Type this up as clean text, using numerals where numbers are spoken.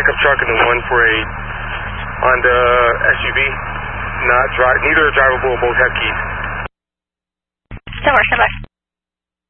pickup truck and then one for a Honda SUV. Neither are drivable, both have keys.